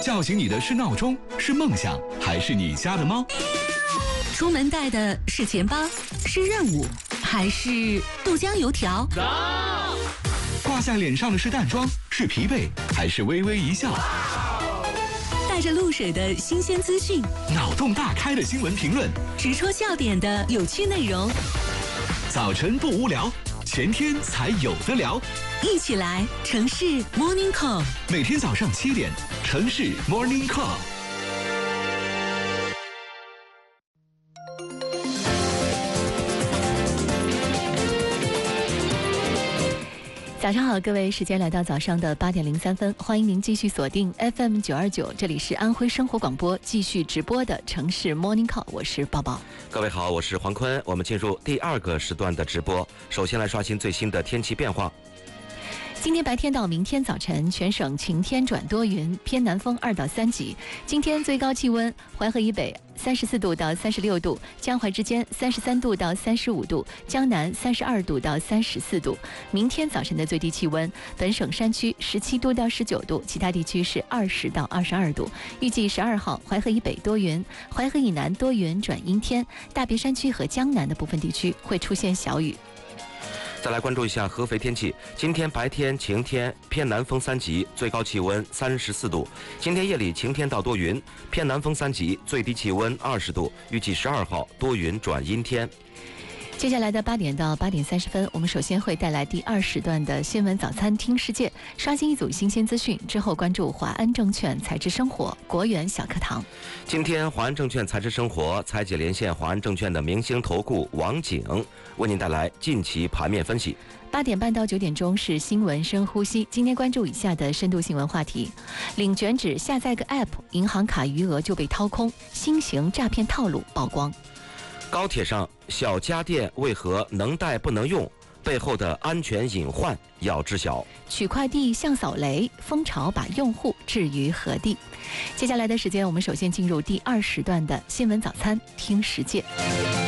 叫醒你的是闹钟，是梦想，还是你家的猫？ 出门带的是钱包，是任务，还是豆浆油条？ 挂在脸上的是淡妆，是疲惫，还是微微一笑？ 带着露水的新鲜资讯， 脑洞大开的新闻评论， 直戳笑点的有趣内容。 早晨不无聊，前天才有的聊。 一起来城市 Morning Call， 每天早上7点，城市 Morning Call。 早上好，各位，时间来到早上的8点03分，欢迎您继续锁定 FM 929，这里是安徽生活广播继续直播的城市 Morning Call， 我是宝宝。 各位好，我是黄坤，我们进入第2个时段的直播。首先来刷新最新的天气变化。 今天白天到明天早晨，全省晴天转多云，偏南风2到3级。今天最高气温，淮河以北34度到36度，江淮之间33度到35度，江南32度到34度。明天早晨的最低气温，本省山区17度到19度，其他地区是20到22度。预计12号，淮河以北多云，淮河以南多云转阴天，大别山区和江南的部分地区会出现小雨。 再来关注一下合肥天气。今天白天晴天，偏南风3级，最高气温34度。今天夜里晴天到多云，偏南风3级，最低气温20度。预计12号多云转阴天。 接下来的8点到8点30分，我们首先会带来第2时段的新闻早餐听世界，刷新一组新鲜资讯，之后关注华安证券财智生活国元小课堂。 今天华安证券财智生活财姐连线华安证券的明星投顾王景，为您带来近期盘面分析。 8点半到9点钟是新闻深呼吸，今天关注以下的深度新闻话题：领卷指下载个 App， 银行卡余额就被掏空，新型诈骗套路曝光。 高铁上小家电为何能带不能用？背后的安全隐患要知晓。 取快递像扫雷，蜂巢把用户置于何地？接下来的时间，我们首先进入第2时段的新闻早餐听世界。